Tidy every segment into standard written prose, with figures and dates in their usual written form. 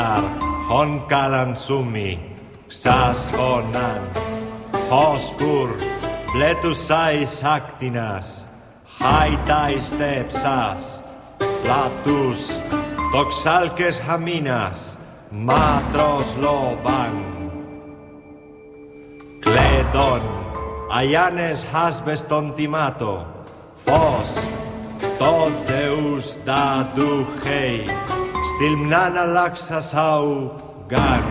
Honkalan sumi, xas honan, hospur, bletusais haktinas, haitais tepsas, latus, toxalkes haminas, matros loban. Kledon, ayanes hasbes tontimato, fos, tot Zeus da duhei, stilmnana laxasau gan.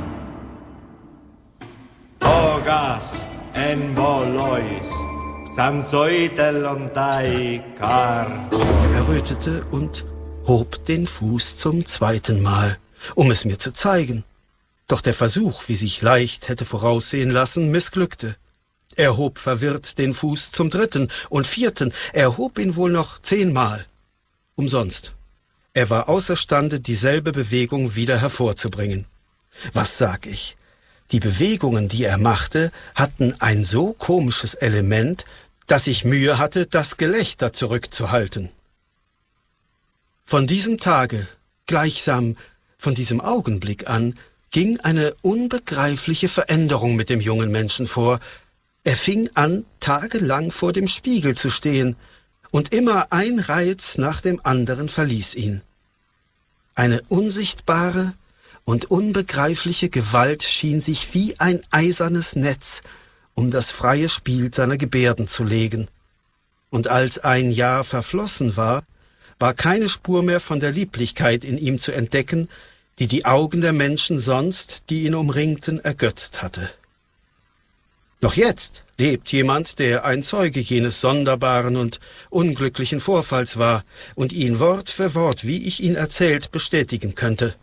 Togas en molois, sansoitelontai kar. Er errötete und hob den Fuß zum zweiten Mal, um es mir zu zeigen. Doch der Versuch, wie sich leicht hätte voraussehen lassen, missglückte. Er hob verwirrt den Fuß zum dritten und vierten, er hob ihn wohl noch 10-mal. Umsonst. Er war außerstande, dieselbe Bewegung wieder hervorzubringen. Was sag ich? Die Bewegungen, die er machte, hatten ein so komisches Element, dass ich Mühe hatte, das Gelächter zurückzuhalten. Von diesem Tage, gleichsam von diesem Augenblick an, ging eine unbegreifliche Veränderung mit dem jungen Menschen vor. Er fing an, tagelang vor dem Spiegel zu stehen, und immer ein Reiz nach dem anderen verließ ihn. Eine unsichtbare und unbegreifliche Gewalt schien sich wie ein eisernes Netz um das freie Spiel seiner Gebärden zu legen. Und als ein Jahr verflossen war keine Spur mehr von der Lieblichkeit in ihm zu entdecken, die die Augen der Menschen sonst, die ihn umringten, ergötzt hatte. Noch jetzt lebt jemand, der ein Zeuge jenes sonderbaren und unglücklichen Vorfalls war und ihn Wort für Wort, wie ich ihn erzählt, bestätigen könnte.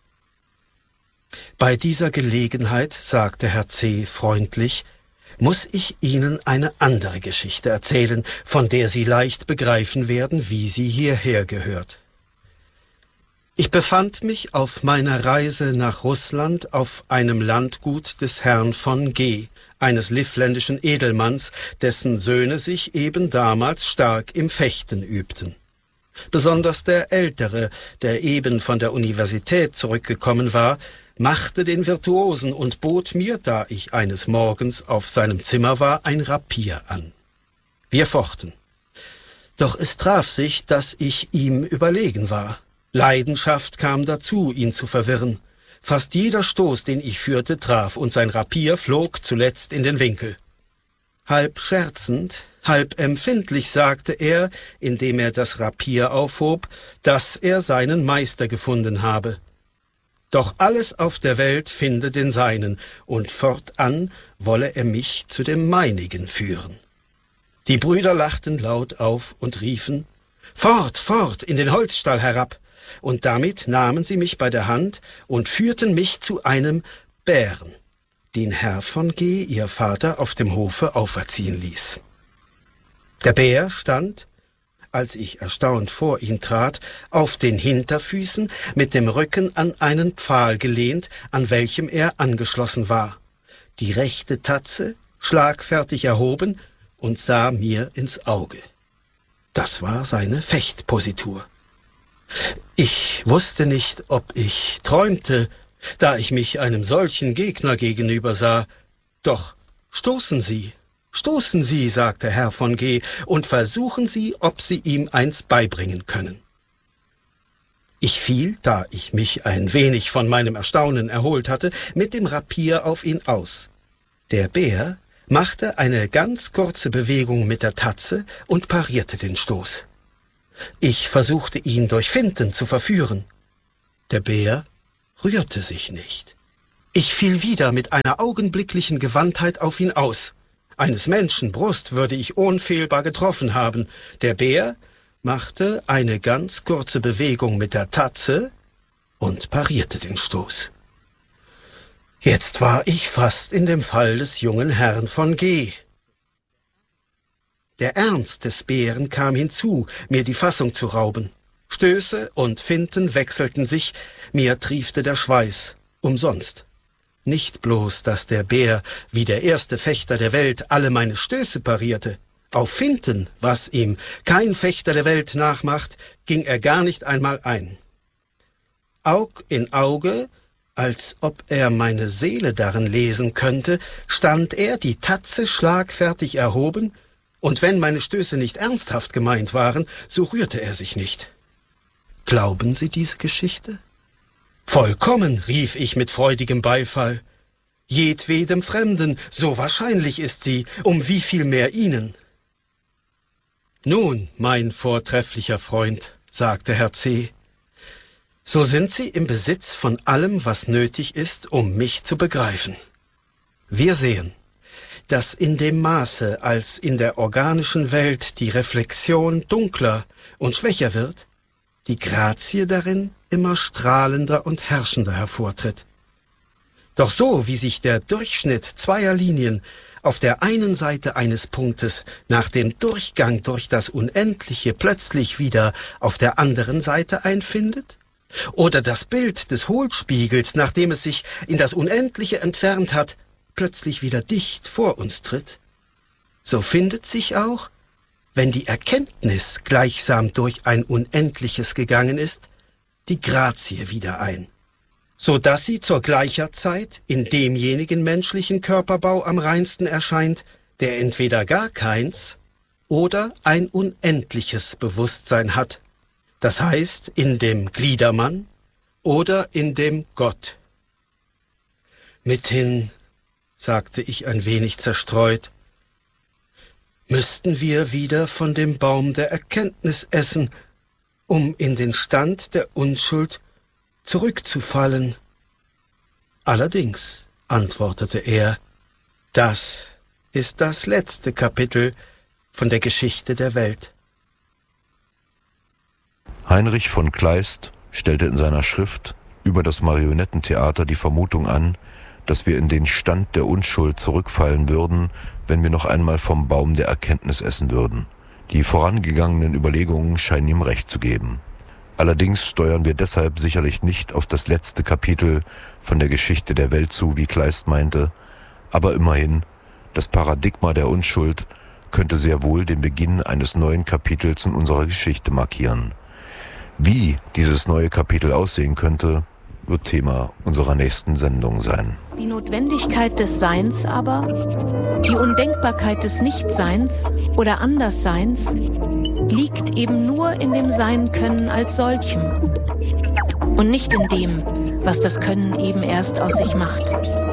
Bei dieser Gelegenheit, sagte Herr C. freundlich, muss ich Ihnen eine andere Geschichte erzählen, von der Sie leicht begreifen werden, wie sie hierher gehört. Ich befand mich auf meiner Reise nach Russland auf einem Landgut des Herrn von G., eines livländischen Edelmanns, dessen Söhne sich eben damals stark im Fechten übten. Besonders der Ältere, der eben von der Universität zurückgekommen war, machte den Virtuosen und bot mir, da ich eines Morgens auf seinem Zimmer war, ein Rapier an. Wir fochten. Doch es traf sich, dass ich ihm überlegen war. Leidenschaft kam dazu, ihn zu verwirren. Fast jeder Stoß, den ich führte, traf, und sein Rapier flog zuletzt in den Winkel. Halb scherzend, halb empfindlich sagte er, indem er das Rapier aufhob, dass er seinen Meister gefunden habe. Doch alles auf der Welt finde den seinen, und fortan wolle er mich zu dem meinigen führen. Die Brüder lachten laut auf und riefen, »Fort, fort, in den Holzstall herab!« Und damit nahmen sie mich bei der Hand und führten mich zu einem Bären, den Herr von G., ihr Vater, auf dem Hofe auferziehen ließ. Der Bär stand, als ich erstaunt vor ihn trat, auf den Hinterfüßen mit dem Rücken an einen Pfahl gelehnt, an welchem er angeschlossen war, die rechte Tatze schlagfertig erhoben und sah mir ins Auge. Das war seine Fechtpositur. Ich wusste nicht, ob ich träumte, da ich mich einem solchen Gegner gegenüber sah. Doch stoßen Sie, sagte Herr von G., und versuchen Sie, ob Sie ihm eins beibringen können. Ich fiel, da ich mich ein wenig von meinem Erstaunen erholt hatte, mit dem Rapier auf ihn aus. Der Bär machte eine ganz kurze Bewegung mit der Tatze und parierte den Stoß. Ich versuchte, ihn durch Finten zu verführen. Der Bär rührte sich nicht. Ich fiel wieder mit einer augenblicklichen Gewandtheit auf ihn aus. Eines Menschen Brust würde ich unfehlbar getroffen haben. Der Bär machte eine ganz kurze Bewegung mit der Tatze und parierte den Stoß. Jetzt war ich fast in dem Fall des jungen Herrn von G. Der Ernst des Bären kam hinzu, mir die Fassung zu rauben. Stöße und Finten wechselten sich, mir triefte der Schweiß, umsonst. Nicht bloß, dass der Bär, wie der erste Fechter der Welt, alle meine Stöße parierte. Auf Finten, was ihm kein Fechter der Welt nachmacht, ging er gar nicht einmal ein. Aug in Auge, als ob er meine Seele darin lesen könnte, stand er, die Tatze schlagfertig erhoben, und wenn meine Stöße nicht ernsthaft gemeint waren, so rührte er sich nicht. Glauben Sie diese Geschichte? Vollkommen, rief ich mit freudigem Beifall. Jedwedem Fremden, so wahrscheinlich ist sie, um wie viel mehr Ihnen. Nun, mein vortrefflicher Freund, sagte Herr C., so sind Sie im Besitz von allem, was nötig ist, um mich zu begreifen. Wir sehen, dass in dem Maße, als in der organischen Welt die Reflexion dunkler und schwächer wird, die Grazie darin immer strahlender und herrschender hervortritt. Doch so, wie sich der Durchschnitt zweier Linien auf der einen Seite eines Punktes nach dem Durchgang durch das Unendliche plötzlich wieder auf der anderen Seite einfindet, oder das Bild des Hohlspiegels, nachdem es sich in das Unendliche entfernt hat, plötzlich wieder dicht vor uns tritt, so findet sich auch, wenn die Erkenntnis gleichsam durch ein Unendliches gegangen ist, die Grazie wieder ein, so dass sie zur gleicher Zeit in demjenigen menschlichen Körperbau am reinsten erscheint, der entweder gar keins oder ein unendliches Bewusstsein hat, das heißt in dem Gliedermann oder in dem Gott. Mithin, sagte ich ein wenig zerstreut, müssten wir wieder von dem Baum der Erkenntnis essen, um in den Stand der Unschuld zurückzufallen. Allerdings, antwortete er, das ist das letzte Kapitel von der Geschichte der Welt. Heinrich von Kleist stellte in seiner Schrift über das Marionettentheater die Vermutung an, dass wir in den Stand der Unschuld zurückfallen würden, wenn wir noch einmal vom Baum der Erkenntnis essen würden. Die vorangegangenen Überlegungen scheinen ihm recht zu geben. Allerdings steuern wir deshalb sicherlich nicht auf das letzte Kapitel von der Geschichte der Welt zu, wie Kleist meinte, aber immerhin, das Paradigma der Unschuld könnte sehr wohl den Beginn eines neuen Kapitels in unserer Geschichte markieren. Wie dieses neue Kapitel aussehen könnte, wird Thema unserer nächsten Sendung sein. Die Notwendigkeit des Seins aber, die Undenkbarkeit des Nichtseins oder Andersseins, liegt eben nur in dem Sein-Können als solchem und nicht in dem, was das Können eben erst aus sich macht.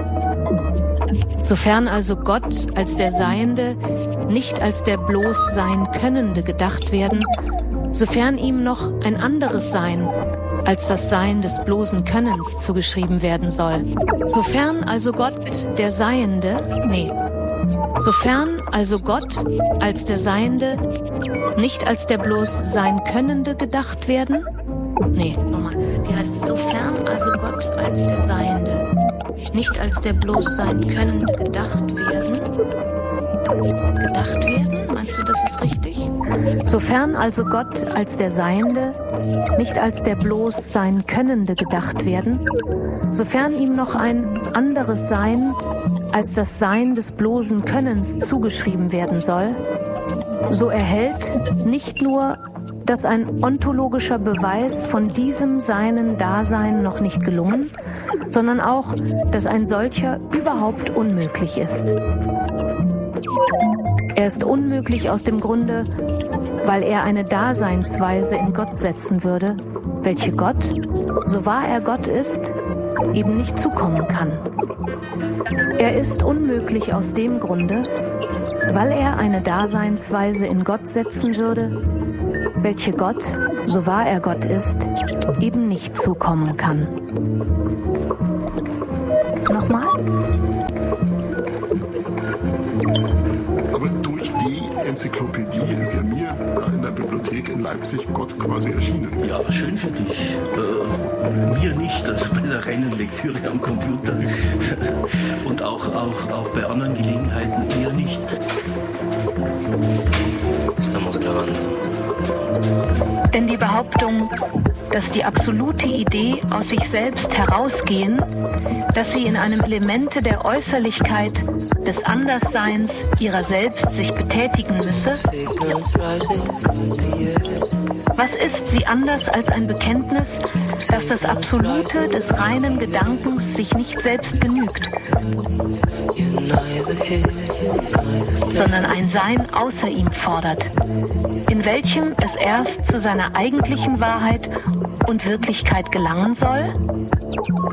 Sofern also Gott als der Seiende nicht als der bloß Sein-Könnende gedacht werden, sofern ihm noch ein anderes Sein als das Sein des bloßen Könnens zugeschrieben werden soll. Sofern also Gott der Seiende, sofern also Gott als der Seiende nicht als der bloß Sein-Könnende gedacht werden, wie heißt es? Sofern also Gott als der Seiende nicht als der bloß Sein-Könnende gedacht werden? Meinst du, das ist richtig? Sofern also Gott als der Seiende nicht als der bloß Sein-Könnende gedacht werden, sofern ihm noch ein anderes Sein als das Sein des bloßen Könnens zugeschrieben werden soll, so erhält nicht nur, dass ein ontologischer Beweis von diesem seinen Dasein noch nicht gelungen, sondern auch, dass ein solcher überhaupt unmöglich ist. Er ist unmöglich aus dem Grunde, weil er eine Daseinsweise in Gott setzen würde, welche Gott, so wahr er Gott ist, eben nicht zukommen kann. Er ist unmöglich aus dem Grunde, weil er eine Daseinsweise in Gott setzen würde, welche Gott, so wahr er Gott ist, eben nicht zukommen kann. Nochmal? Aber durch die Enzyklopädie ist ja mir da in der Bibliothek in Leipzig Gott quasi erschienen. Ja, schön für dich. Mir nicht, also bei der reinen Lektüre am Computer. Und auch bei anderen Gelegenheiten eher nicht. Denn die Behauptung, dass die absolute Idee aus sich selbst herausgehen, dass sie in einem Elemente der Äußerlichkeit des Andersseins ihrer selbst sich betätigen müsse, Was ist sie anders als ein Bekenntnis, dass das Absolute des reinen Gedankens sich nicht selbst genügt, sondern ein Sein außer ihm fordert, in welchem es erst zu seiner eigentlichen Wahrheit und Wirklichkeit gelangen soll?